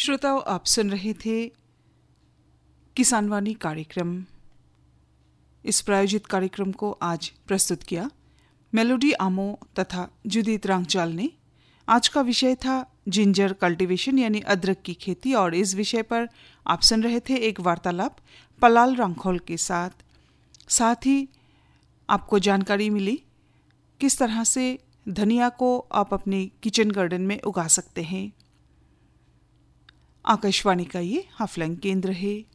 श्रोताओं, आप सुन रहे थे किसानवाणी कार्यक्रम। इस प्रायोजित कार्यक्रम को आज प्रस्तुत किया मेलोडी आमो तथा जुदीत रांगचाल ने। आज का विषय था जिंजर कल्टीवेशन यानी अदरक की खेती, और इस विषय पर आप सुन रहे थे एक वार्तालाप पलाल रांखोल के साथ। साथ ही आपको जानकारी मिली किस तरह से धनिया को आप अपने किचन गार्डन में उगा सकते हैं। आकाशवाणी का ये हाफलंग केंद्र है।